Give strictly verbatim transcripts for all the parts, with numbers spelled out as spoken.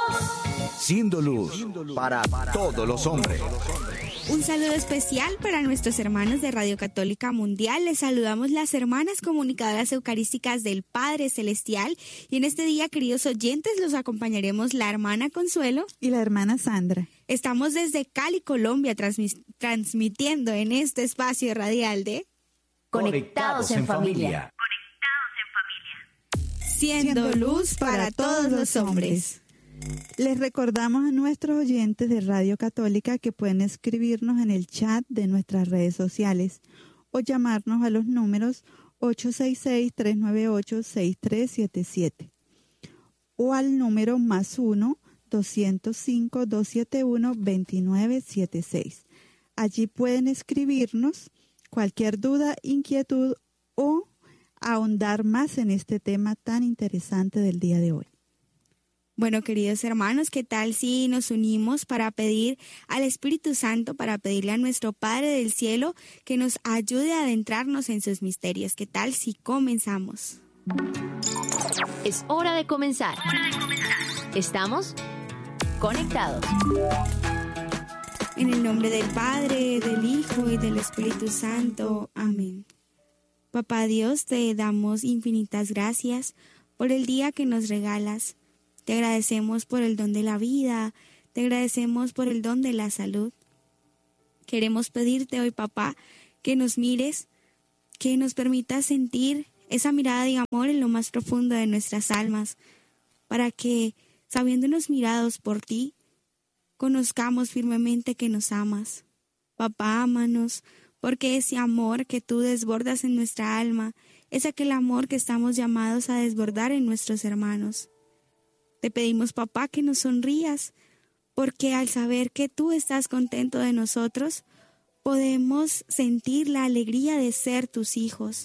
Siendo luz para todos los hombres. Un saludo especial para nuestros hermanos de Radio Católica Mundial. Les saludamos las hermanas comunicadoras eucarísticas del Padre Celestial. Y en este día, queridos oyentes, los acompañaremos la hermana Consuelo y la hermana Sandra. Estamos desde Cali, Colombia, transmis- transmitiendo en este espacio radial de Conectados en Familia. Siendo luz para todos los hombres. Les recordamos a nuestros oyentes de Radio Católica que pueden escribirnos en el chat de nuestras redes sociales o llamarnos a los números ocho seis seis, tres nueve ocho, seis tres siete siete o al número más uno, doscientos cinco, doscientos setenta y uno, veintinueve setenta y seis. Allí pueden escribirnos cualquier duda, inquietud o ahondar más en este tema tan interesante del día de hoy. Bueno, queridos hermanos, ¿qué tal si nos unimos para pedir al Espíritu Santo, para pedirle a nuestro Padre del Cielo que nos ayude a adentrarnos en sus misterios? ¿Qué tal si comenzamos? Es hora de comenzar. Estamos conectados. En el nombre del Padre, del Hijo y del Espíritu Santo. Amén. Papá Dios, te damos infinitas gracias por el día que nos regalas. Te agradecemos por el don de la vida, te agradecemos por el don de la salud. Queremos pedirte hoy, papá, que nos mires, que nos permitas sentir esa mirada de amor en lo más profundo de nuestras almas, para que, sabiéndonos mirados por ti, conozcamos firmemente que nos amas. Papá, ámanos, porque ese amor que tú desbordas en nuestra alma es aquel amor que estamos llamados a desbordar en nuestros hermanos. Te pedimos, papá, que nos sonrías, porque al saber que tú estás contento de nosotros, podemos sentir la alegría de ser tus hijos.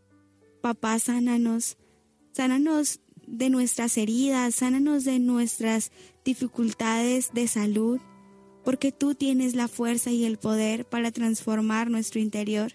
Papá, sánanos, sánanos de nuestras heridas, sánanos de nuestras dificultades de salud, porque tú tienes la fuerza y el poder para transformar nuestro interior.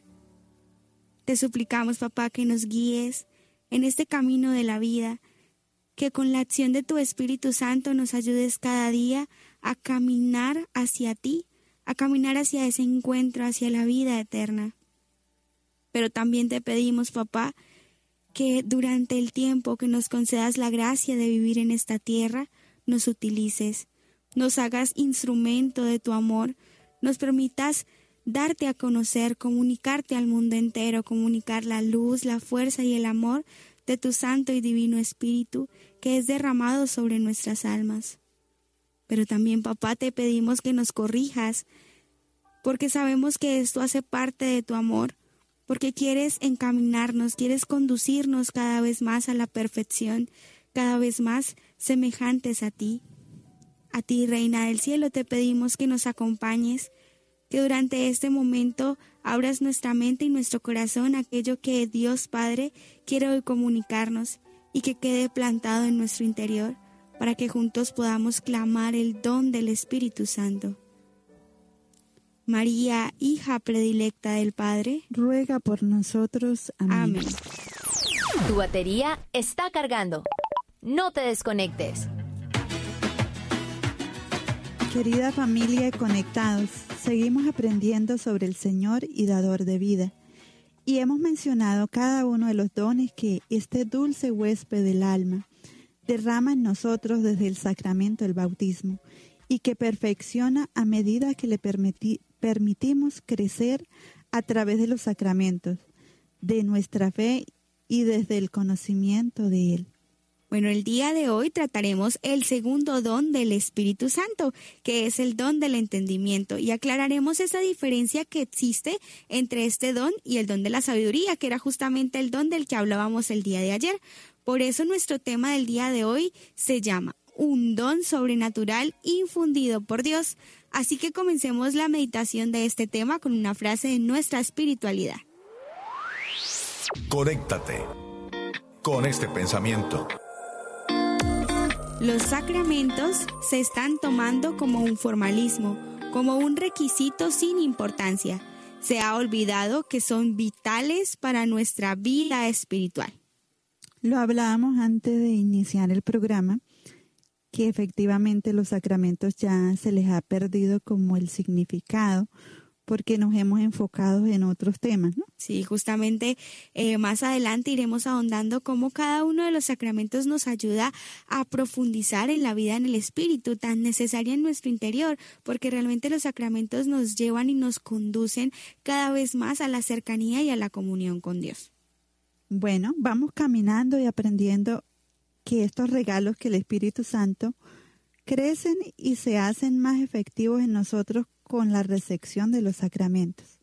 Te suplicamos, papá, que nos guíes en este camino de la vida, que con la acción de tu Espíritu Santo nos ayudes cada día a caminar hacia ti, a caminar hacia ese encuentro, hacia la vida eterna. Pero también te pedimos, papá, que durante el tiempo que nos concedas la gracia de vivir en esta tierra, nos utilices, nos hagas instrumento de tu amor, nos permitas darte a conocer, comunicarte al mundo entero, comunicar la luz, la fuerza y el amor de tu Santo y Divino Espíritu que es derramado sobre nuestras almas. Pero también, papá, te pedimos que nos corrijas, porque sabemos que esto hace parte de tu amor, porque quieres encaminarnos, quieres conducirnos cada vez más a la perfección, cada vez más semejantes a ti. A ti, Reina del Cielo, te pedimos que nos acompañes, que durante este momento abras nuestra mente y nuestro corazón a aquello que Dios Padre quiere hoy comunicarnos y que quede plantado en nuestro interior para que juntos podamos clamar el don del Espíritu Santo. María, hija predilecta del Padre, ruega por nosotros. Amén. Amén. Tu batería está cargando. No te desconectes. Querida familia y conectados, seguimos aprendiendo sobre el Señor y dador de vida. Y hemos mencionado cada uno de los dones que este dulce huésped del alma derrama en nosotros desde el sacramento del bautismo y que perfecciona a medida que le permiti- permitimos crecer a través de los sacramentos, de nuestra fe y desde el conocimiento de Él. Bueno, el día de hoy trataremos el segundo don del Espíritu Santo, que es el don del entendimiento, y aclararemos esa diferencia que existe entre este don y el don de la sabiduría, que era justamente el don del que hablábamos el día de ayer. Por eso nuestro tema del día de hoy se llama un don sobrenatural infundido por Dios. Así que comencemos la meditación de este tema con una frase de nuestra espiritualidad. Conéctate con este pensamiento. Los sacramentos se están tomando como un formalismo, como un requisito sin importancia. Se ha olvidado que son vitales para nuestra vida espiritual. Lo hablábamos antes de iniciar el programa, que efectivamente los sacramentos ya se les ha perdido como el significado, porque nos hemos enfocado en otros temas, ¿no? Sí, justamente eh, más adelante iremos ahondando cómo cada uno de los sacramentos nos ayuda a profundizar en la vida en el Espíritu, tan necesaria en nuestro interior, porque realmente los sacramentos nos llevan y nos conducen cada vez más a la cercanía y a la comunión con Dios. Bueno, vamos caminando y aprendiendo que estos regalos que el Espíritu Santo crecen y se hacen más efectivos en nosotros con la recepción de los sacramentos.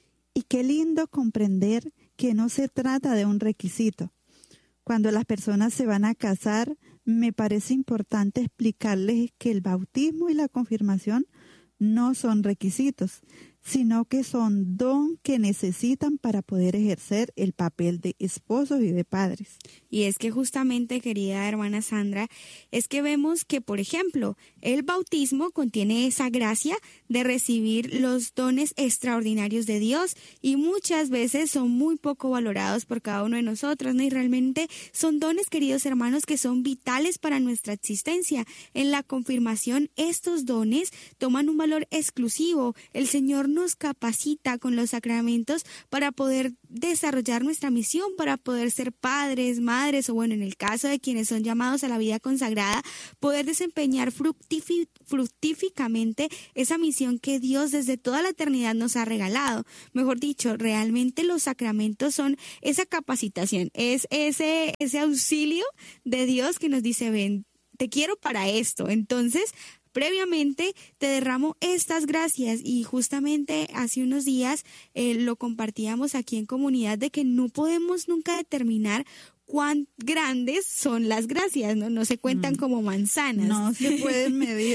Y qué lindo comprender que no se trata de un requisito. Cuando las personas se van a casar, me parece importante explicarles que el bautismo y la confirmación no son requisitos, sino que son don que necesitan para poder ejercer el papel de esposos y de padres. Y es que justamente, querida hermana Sandra, es que vemos que, por ejemplo, el bautismo contiene esa gracia de recibir los dones extraordinarios de Dios y muchas veces son muy poco valorados por cada uno de nosotros, ¿no? Y realmente son dones, queridos hermanos, que son vitales para nuestra existencia. En la confirmación, estos dones toman un valor exclusivo. El Señor nos capacita con los sacramentos para poder desarrollar nuestra misión, para poder ser padres, madres o bueno, en el caso de quienes son llamados a la vida consagrada, poder desempeñar fructifi- fructíficamente esa misión que Dios desde toda la eternidad nos ha regalado. Mejor dicho, realmente los sacramentos son esa capacitación, es ese, ese auxilio de Dios que nos dice, ven, te quiero para esto. Entonces, previamente te derramo estas gracias y justamente hace unos días eh, lo compartíamos aquí en comunidad de que no podemos nunca determinar cuán grandes son las gracias, ¿no? No se cuentan mm. como manzanas. No se pueden medir.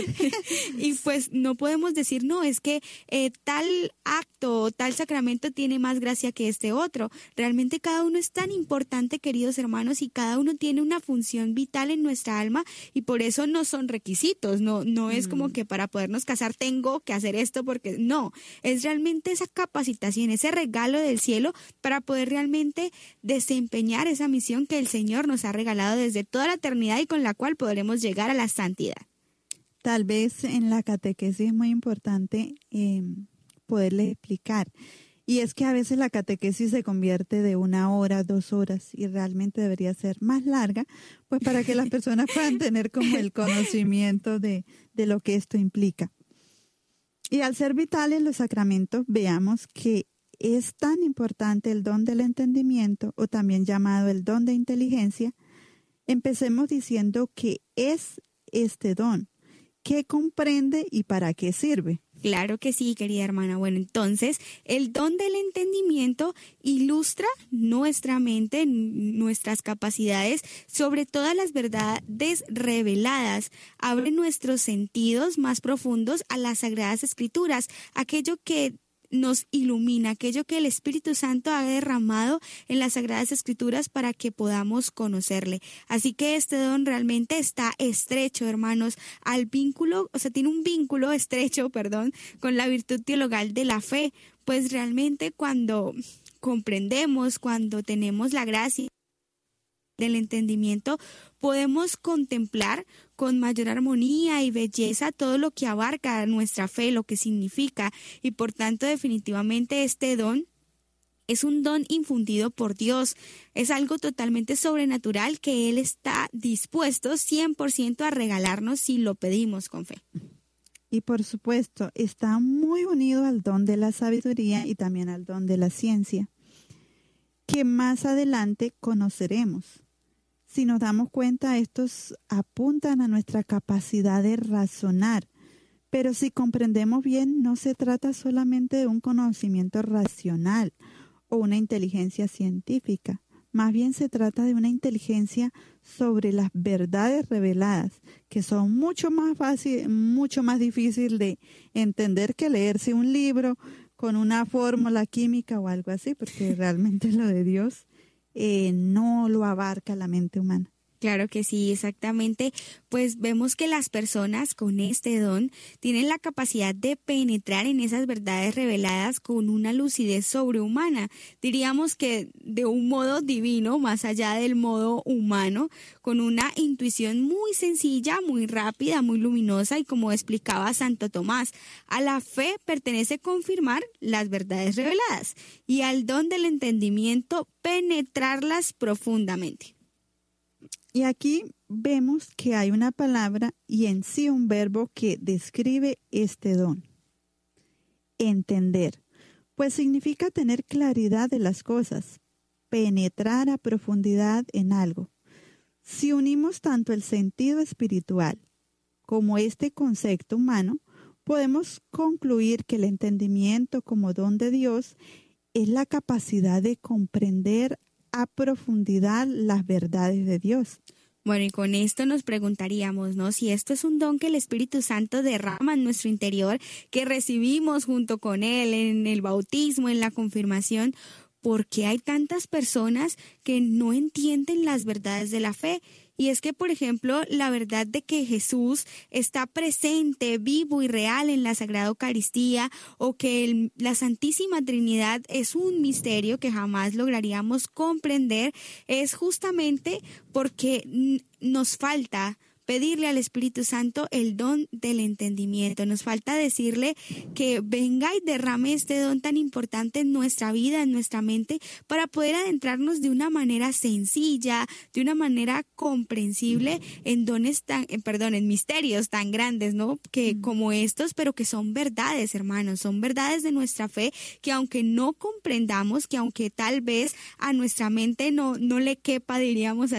Y pues no podemos decir, no, es que eh, tal acto o tal sacramento tiene más gracia que este otro. Realmente cada uno es tan importante, queridos hermanos, y cada uno tiene una función vital en nuestra alma y por eso no son requisitos, no, no es mm. como que para podernos casar tengo que hacer esto porque no, es realmente esa capacitación, ese regalo del cielo para poder realmente desempeñar esa misión que el Señor nos ha regalado desde toda la eternidad y con la cual podremos llegar a la santidad. Tal vez en la catequesis es muy importante eh, poderles explicar. Y es que a veces la catequesis se convierte de una hora, dos horas y realmente debería ser más larga, pues para que las personas puedan tener como el conocimiento de, de lo que esto implica. Y al ser vitales los sacramentos, veamos que es tan importante el don del entendimiento, o también llamado el don de inteligencia. Empecemos diciendo que es este don, qué comprende y para qué sirve. Claro que sí, querida hermana. Bueno, entonces, el don del entendimiento ilustra nuestra mente, nuestras capacidades sobre todas las verdades reveladas. Abre nuestros sentidos más profundos a las Sagradas Escrituras, aquello que nos ilumina, aquello que el Espíritu Santo ha derramado en las Sagradas Escrituras para que podamos conocerle. Así que este don realmente está estrecho, hermanos, al vínculo, o sea, tiene un vínculo estrecho, perdón, con la virtud teologal de la fe, pues realmente cuando comprendemos, cuando tenemos la gracia del entendimiento, podemos contemplar con mayor armonía y belleza todo lo que abarca nuestra fe, lo que significa, y por tanto definitivamente este don es un don infundido por Dios, es algo totalmente sobrenatural que Él está dispuesto cien por ciento a regalarnos si lo pedimos con fe. Y por supuesto está muy unido al don de la sabiduría y también al don de la ciencia, que más adelante conoceremos. Si nos damos cuenta, estos apuntan a nuestra capacidad de razonar, pero si comprendemos bien, no se trata solamente de un conocimiento racional o una inteligencia científica, más bien se trata de una inteligencia sobre las verdades reveladas, que son mucho más fácil, mucho más difícil de entender que leerse un libro con una fórmula química o algo así, porque realmente lo de Dios Eh, no lo abarca la mente humana. Claro que sí, exactamente. Pues vemos que las personas con este don tienen la capacidad de penetrar en esas verdades reveladas con una lucidez sobrehumana. Diríamos que de un modo divino, más allá del modo humano, con una intuición muy sencilla, muy rápida, muy luminosa y como explicaba Santo Tomás, a la fe pertenece confirmar las verdades reveladas y al don del entendimiento penetrarlas profundamente. Y aquí vemos que hay una palabra y en sí un verbo que describe este don. Entender, pues significa tener claridad de las cosas, penetrar a profundidad en algo. Si unimos tanto el sentido espiritual como este concepto humano, podemos concluir que el entendimiento como don de Dios es la capacidad de comprender a profundidad las verdades de Dios. Bueno, y con esto nos preguntaríamos, ¿no? Si esto es un don que el Espíritu Santo derrama en nuestro interior, que recibimos junto con Él en el bautismo, en la confirmación, ¿por qué hay tantas personas que no entienden las verdades de la fe? Y es que, por ejemplo, la verdad de que Jesús está presente, vivo y real en la Sagrada Eucaristía, o que el, la Santísima Trinidad es un misterio que jamás lograríamos comprender, es justamente porque nos falta pedirle al Espíritu Santo el don del entendimiento. Nos falta decirle que venga y derrame este don tan importante en nuestra vida, en nuestra mente, para poder adentrarnos de una manera sencilla, de una manera comprensible en dones tan, eh, perdón, en misterios tan grandes, ¿no? Que mm. como estos, pero que son verdades, hermanos, son verdades de nuestra fe que aunque no comprendamos, que aunque tal vez a nuestra mente no, no le quepa, diríamos